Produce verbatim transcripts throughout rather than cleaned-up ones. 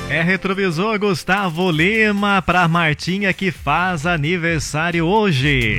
É retrovisor Gustavo Lima para Martinha que faz aniversário hoje.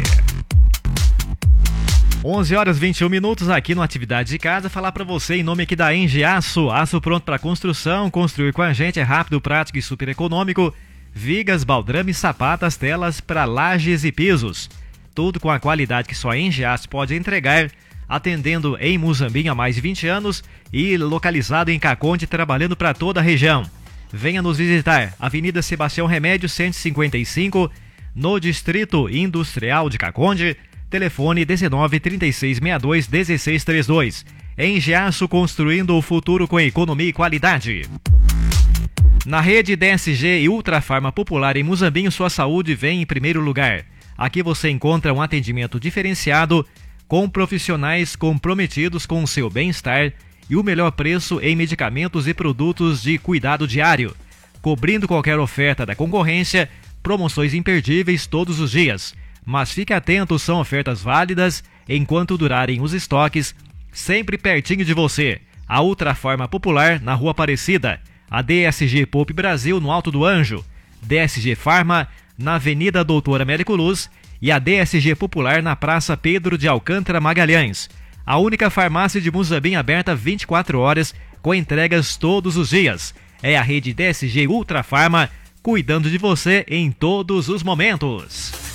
onze horas e vinte e um minutos aqui no Atividade de Casa. Falar para você em nome aqui da Engie Aço. Aço pronto para construção. Construir com a gente é rápido, prático e super econômico. Vigas, baldrames, sapatas, telas para lajes e pisos. Tudo com a qualidade que só a Engie Aço pode entregar. Atendendo em Muzambinho há mais de vinte anos e localizado em Caconde, trabalhando para toda a região. Venha nos visitar, Avenida Sebastião Remédio cento e cinquenta e cinco, no Distrito Industrial de Caconde, telefone dezenove, trinta e seis, sessenta e dois, dezesseis trinta e dois. Engie Aço, construindo o futuro com economia e qualidade. Na rede D S G e Ultrafarma Popular em Muzambinho, sua saúde vem em primeiro lugar. Aqui você encontra um atendimento diferenciado, com profissionais comprometidos com o seu bem-estar e o melhor preço em medicamentos e produtos de cuidado diário, cobrindo qualquer oferta da concorrência, promoções imperdíveis todos os dias. Mas fique atento, são ofertas válidas enquanto durarem os estoques, sempre pertinho de você. A Ultrafarma Popular na Rua Aparecida, a D S G Pop Brasil no Alto do Anjo, D S G Farma na Avenida Doutor Américo Luz e a D S G Popular na Praça Pedro de Alcântara Magalhães. A única farmácia de Muzambinho aberta vinte e quatro horas, com entregas todos os dias. É a rede D S G Ultrafarma, cuidando de você em todos os momentos.